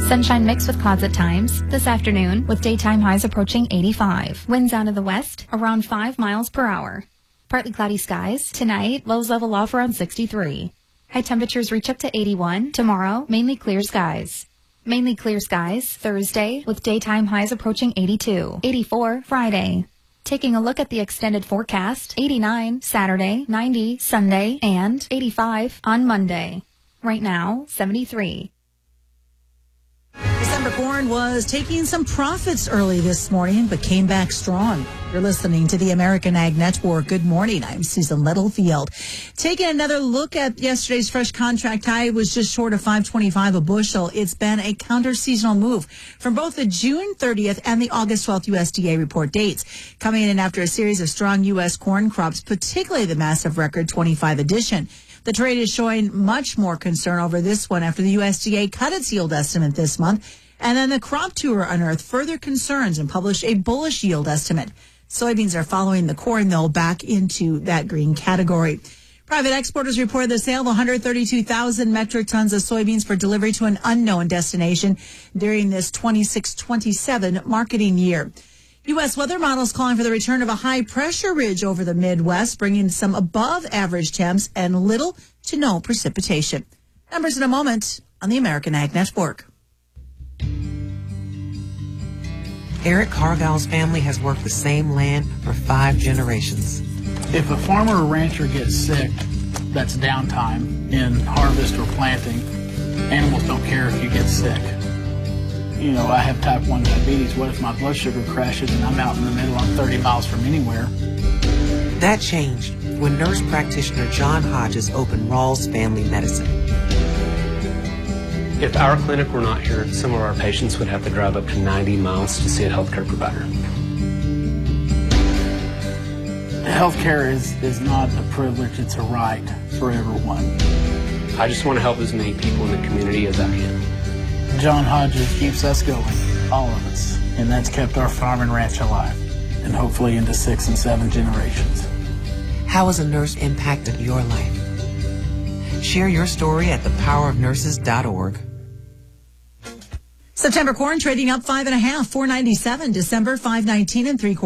Sunshine mixed with clouds at times this afternoon with daytime highs approaching 85. Winds out of the west around 5 miles per hour. Partly cloudy skies. Tonight, lows level off around 63. High temperatures reach up to 81. Tomorrow, mainly clear skies. Mainly clear skies Thursday with daytime highs approaching 82. 84 Friday. Taking a look at the extended forecast, 89 Saturday, 90 Sunday, and 85 on Monday. Right now, 73. December corn was taking some profits early this morning, but came back strong. You're listening to the American Ag Network. Good morning. I'm Susan Littlefield. Taking another look at yesterday's fresh contract high, it was just short of $5.25 a bushel. It's been a counter-seasonal move from both the June 30th and the August 12th USDA report dates, coming in after a series of strong U.S. corn crops, particularly the massive record 25 edition. The trade is showing much more concern over this one after the USDA cut its yield estimate this month. And then the crop tour unearthed further concerns and published a bullish yield estimate. Soybeans are following the corn, though, back into that green category. Private exporters reported the sale of 132,000 metric tons of soybeans for delivery to an unknown destination during this 26-27 marketing year. U.S. weather models calling for the return of a high-pressure ridge over the Midwest, bringing some above-average temps and little to no precipitation. Numbers in a moment on the American Ag Network. Eric Cargill's family has worked the same land for 5 generations. If a farmer or rancher gets sick, that's downtime in harvest or planting. Animals don't care if you get sick. You know, I have type 1 diabetes. What if my blood sugar crashes and I'm out in the middle, I'm 30 miles from anywhere? That changed when nurse practitioner John Hodges opened Rawls Family Medicine. If our clinic were not here, some of our patients would have to drive up to 90 miles to see a healthcare provider. Healthcare is not a privilege, it's a right for everyone. I just want to help as many people in the community as I can. John Hodges keeps us going, all of us, and that's kept our farm and ranch alive, and hopefully into 6 and 7 generations. How has a nurse impacted your life? Share your story at thepowerofnurses.org. September corn trading up 5.5, $4.97. December 5.19 and 3/4.